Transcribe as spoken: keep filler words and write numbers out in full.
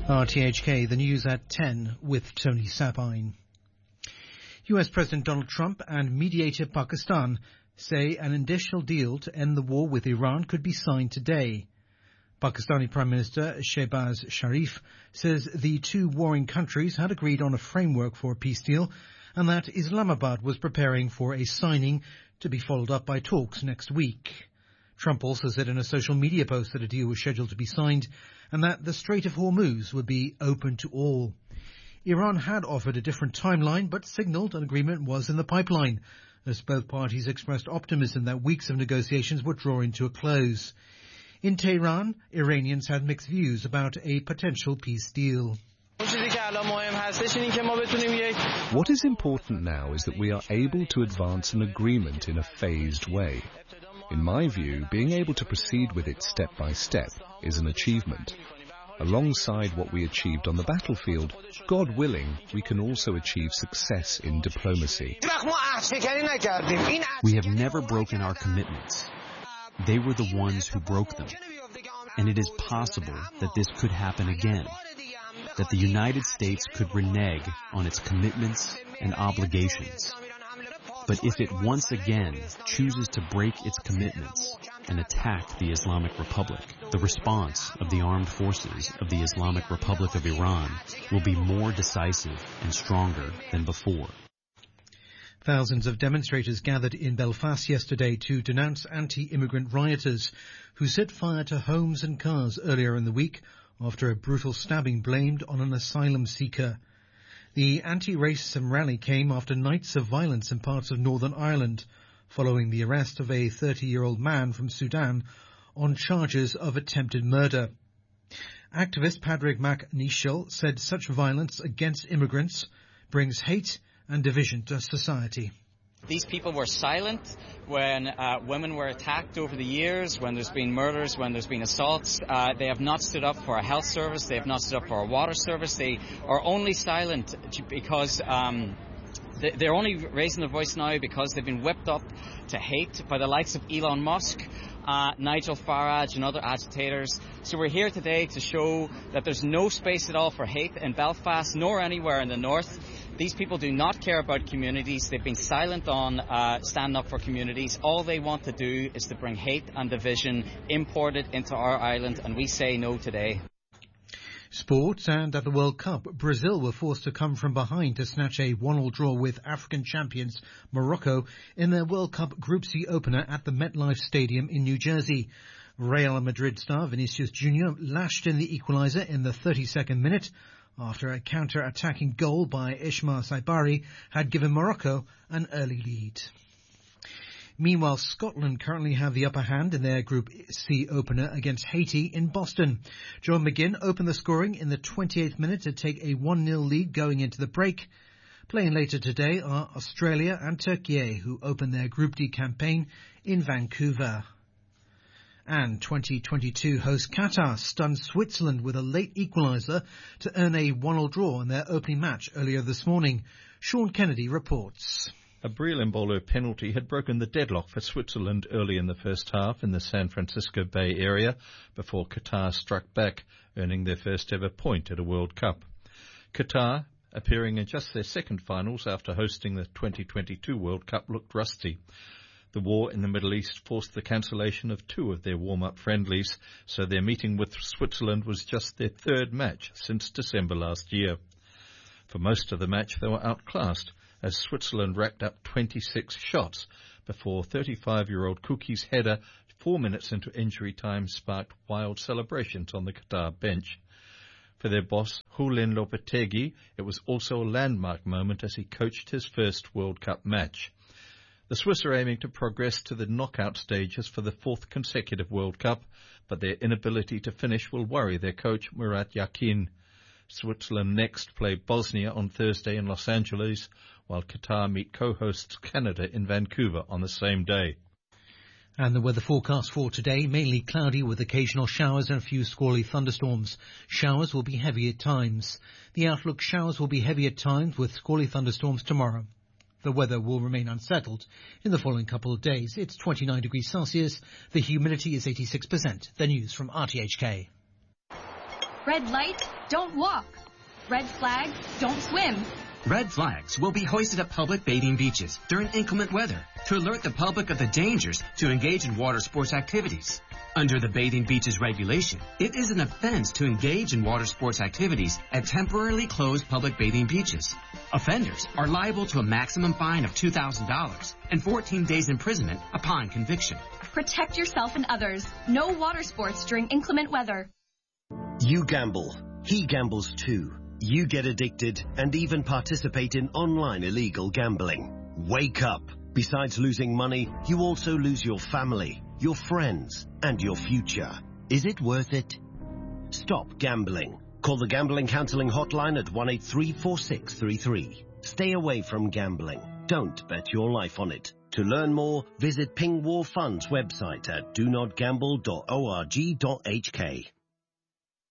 R T H K, the news at ten with Tony Sabine. U S President Donald Trump and mediator Pakistan say an initial deal to end the war with Iran could be signed today. Pakistani Prime Minister Shehbaz Sharif says the two warring countries had agreed on a framework for a peace deal and that Islamabad was preparing for a signing to be followed up by talks next week. Trump also said in a social media post that a deal was scheduled to be signed and that the Strait of Hormuz would be open to all. Iran had offered a different timeline but signalled an agreement was in the pipeline, as both parties expressed optimism that weeks of negotiations would draw into a close. In Tehran, Iranians had mixed views about a potential peace deal. What is important now is that we are able to advance an agreement in a phased way. In my view, being able to proceed with it step by step is an achievement. Alongside what we achieved on the battlefield, God willing, we can also achieve success in diplomacy. We have never broken our commitments. They were the ones who broke them. And it is possible that this could happen again, that the United States could renege on its commitments and obligations. But if it once again chooses to break its commitments and attack the Islamic Republic, the response of the armed forces of the Islamic Republic of Iran will be more decisive and stronger than before. Thousands of demonstrators gathered in Belfast yesterday to denounce anti-immigrant rioters who set fire to homes and cars earlier in the week after a brutal stabbing blamed on an asylum seeker. The anti-racism rally came after nights of violence in parts of Northern Ireland, following the arrest of a thirty-year-old man from Sudan on charges of attempted murder. Activist Padraig MacNeill said such violence against immigrants brings hate and division to society. These people were silent when uh, women were attacked over the years, when there's been murders, when there's been assaults. Uh, they have not stood up for a health service. They have not stood up for a water service. They are only silent because um, they're only raising their voice now because they've been whipped up to hate by the likes of Elon Musk, uh, Nigel Farage and other agitators. So we're here today to show that there's no space at all for hate in Belfast nor anywhere in the north. These people do not care about communities. They've been silent on uh, standing up for communities. All they want to do is to bring hate and division imported into our island, and we say no today. Sports, and at the World Cup, Brazil were forced to come from behind to snatch a one-all draw with African champions Morocco in their World Cup Group C opener at the MetLife Stadium in New Jersey. Real Madrid star Vinicius Junior lashed in the equaliser in the thirty-second minute after a counter-attacking goal by Ismail Saibari had given Morocco an early lead. Meanwhile, Scotland currently have the upper hand in their Group C opener against Haiti in Boston. Joe McGinn opened the scoring in the twenty-eighth minute to take a one nil lead going into the break. Playing later today are Australia and Turkey, who open their Group D campaign in Vancouver. And twenty twenty-two host Qatar stunned Switzerland with a late equaliser to earn a one all draw in their opening match earlier this morning. Sean Kennedy reports. A Breel Embolo penalty had broken the deadlock for Switzerland early in the first half in the San Francisco Bay Area before Qatar struck back, earning their first ever point at a World Cup. Qatar, appearing in just their second finals after hosting the twenty twenty-two World Cup, looked rusty. The war in the Middle East forced the cancellation of two of their warm-up friendlies, so their meeting with Switzerland was just their third match since December last year. For most of the match, they were outclassed, as Switzerland racked up twenty-six shots before thirty-five-year-old Kuki's header four minutes into injury time sparked wild celebrations on the Qatar bench. For their boss, Julen Lopetegui, it was also a landmark moment as he coached his first World Cup match. The Swiss are aiming to progress to the knockout stages for the fourth consecutive World Cup, but their inability to finish will worry their coach Murat Yakin. Switzerland next play Bosnia on Thursday in Los Angeles, while Qatar meet co-hosts Canada in Vancouver on the same day. And the weather forecast for today, mainly cloudy with occasional showers and a few squally thunderstorms. Showers will be heavy at times. The outlook: showers will be heavy at times with squally thunderstorms tomorrow. The weather will remain unsettled in the following couple of days. It's twenty-nine degrees Celsius. The humidity is eighty-six percent. The news from R T H K. Red light, don't walk. Red flag, don't swim. Red flags will be hoisted at public bathing beaches during inclement weather to alert the public of the dangers to engage in water sports activities. Under the Bathing Beaches regulation, it is an offense to engage in water sports activities at temporarily closed public bathing beaches. Offenders are liable to a maximum fine of two thousand dollars and fourteen days imprisonment upon conviction. Protect yourself and others. No water sports during inclement weather. You gamble. He gambles too. You get addicted and even participate in online illegal gambling. Wake up. Besides losing money, you also lose your family, your friends, and your future. Is it worth it? Stop gambling. Call the Gambling Counseling Hotline at one eight three, four six three three. Stay away from gambling. Don't bet your life on it. To learn more, visit Ping War Fund's website at do not gamble dot org dot h k.